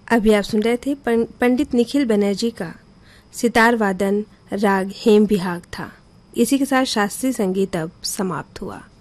अभी आप सुन रहे थे पंडित निखिल बनर्जी का सितार वादन राग हेम बिहाग था। इसी के साथ शास्त्रीय संगीत अब समाप्त हुआ।